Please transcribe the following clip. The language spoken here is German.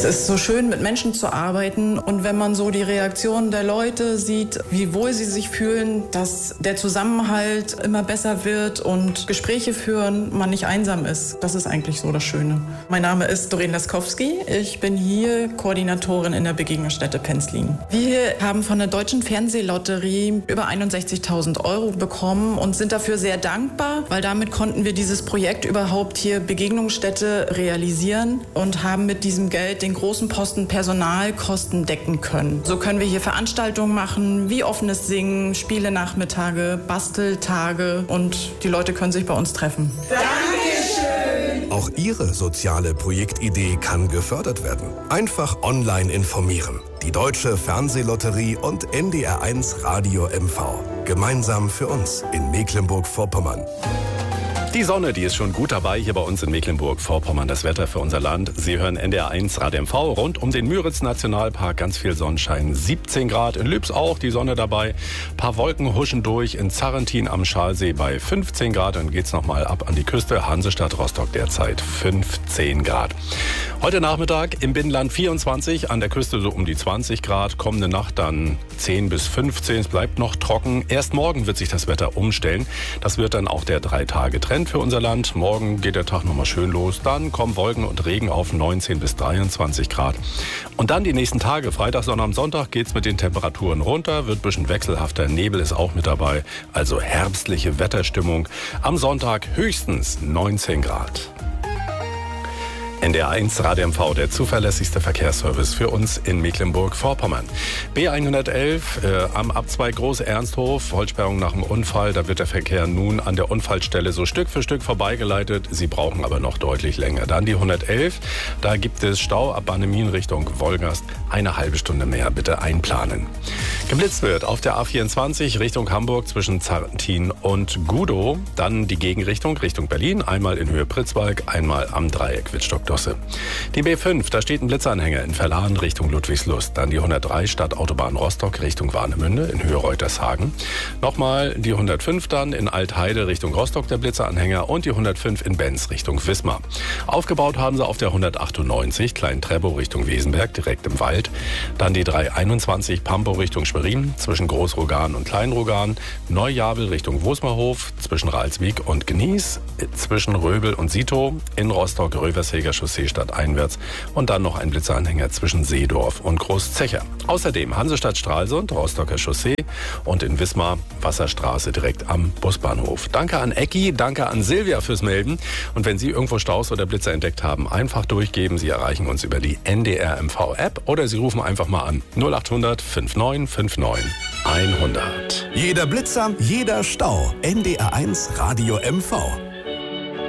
Es ist so schön, mit Menschen zu arbeiten, und wenn man so die Reaktionen der Leute sieht, wie wohl sie sich fühlen, dass der Zusammenhalt immer besser wird und Gespräche führen, man nicht einsam ist. Das ist eigentlich so das Schöne. Mein Name ist Doreen Laskowski. Ich bin hier Koordinatorin in der Begegnungsstätte Penzlin. Wir haben von der Deutschen Fernsehlotterie über 61.000 € bekommen und sind dafür sehr dankbar, weil damit konnten wir dieses Projekt überhaupt hier Begegnungsstätte realisieren und haben mit diesem Geld den großen Posten Personalkosten decken können. So können wir hier Veranstaltungen machen, wie offenes Singen, Spielenachmittage, Basteltage, und die Leute können sich bei uns treffen. Dankeschön! Auch Ihre soziale Projektidee kann gefördert werden. Einfach online informieren. Die Deutsche Fernsehlotterie und NDR1 Radio MV. Gemeinsam für uns in Mecklenburg-Vorpommern. Die Sonne, die ist schon gut dabei hier bei uns in Mecklenburg-Vorpommern. Das Wetter für unser Land. Sie hören NDR1 Radio MV rund um den Müritz-Nationalpark. Ganz viel Sonnenschein. 17 Grad. In Lübs auch die Sonne dabei. Ein paar Wolken huschen durch. In Zarrentin am Schalsee bei 15 Grad. Dann geht's nochmal ab an die Küste. Hansestadt Rostock derzeit 15 Grad. Heute Nachmittag im Binnenland 24. An der Küste so um die 20 Grad. Kommende Nacht dann 10 bis 15. Es bleibt noch trocken. Erst morgen wird sich das Wetter umstellen. Das wird dann auch der 3-Tage-Trend für unser Land. Morgen geht der Tag nochmal schön los. Dann kommen Wolken und Regen auf 19 bis 23 Grad. Und dann die nächsten Tage, Freitag, Sonntag, Sonntag, geht's mit den Temperaturen runter. Wird ein bisschen wechselhafter. Nebel ist auch mit dabei. Also herbstliche Wetterstimmung. Am Sonntag höchstens 19 Grad. NDR1 Radio MV, der zuverlässigste Verkehrsservice für uns in Mecklenburg-Vorpommern. B111 am Abzweig Groß-Ernsthof, Vollsperrung nach dem Unfall. Da wird der Verkehr nun an der Unfallstelle so Stück für Stück vorbeigeleitet. Sie brauchen aber noch deutlich länger. Dann die 111, da gibt es Stau ab Bannemin Richtung Wolgast. Eine halbe Stunde mehr bitte einplanen. Geblitzt wird auf der A24 Richtung Hamburg zwischen Zarrentin und Gudow. Dann die Gegenrichtung Richtung Berlin. Einmal in Höhe Pritzwalk, einmal am Dreieck Wittstock. Die B5, da steht ein Blitzanhänger in Verlahen Richtung Ludwigslust. Dann die 103 Stadtautobahn Rostock Richtung Warnemünde in Höhe Reutershagen. Nochmal die 105 dann in Altheide Richtung Rostock der Blitzanhänger und die 105 in Benz Richtung Wismar. Aufgebaut haben sie auf der 198 Klein-Treppow Richtung Wesenberg direkt im Wald. Dann die 321 Pampow Richtung Schwerin zwischen Großrogan und Kleinrogan. Neujabel Richtung Wosmerhof zwischen Ralswiek und Gnies. Zwischen Röbel und Sitow in Rostock Rövershäger Chaussee stadteinwärts und dann noch ein Blitzeranhänger zwischen Seedorf und Großzecher. Außerdem Hansestadt Stralsund, Rostocker Chaussee und in Wismar Wasserstraße direkt am Busbahnhof. Danke an Ecki, danke an Silvia fürs Melden. Und wenn Sie irgendwo Staus oder Blitzer entdeckt haben, einfach durchgeben. Sie erreichen uns über die NDR MV App oder Sie rufen einfach mal an 0800 5959 100. Jeder Blitzer, jeder Stau. NDR1 Radio MV.